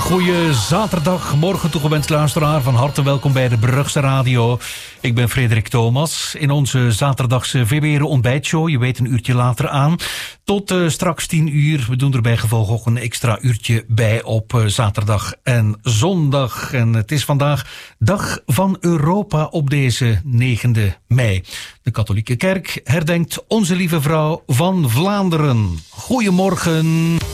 goeie zaterdagmorgen toegewenst luisteraar. Van harte welkom bij de Brugse Radio. Ik ben Frederik Thomas. In onze zaterdagse VWR ontbijtshow, je weet een uurtje later aan. Tot straks 10 uur. We doen er bij gevolg ook een extra uurtje bij op zaterdag en zondag. En het is vandaag Dag van Europa op deze 9e mei. De katholieke kerk herdenkt Onze Lieve Vrouw van Vlaanderen. Goedemorgen.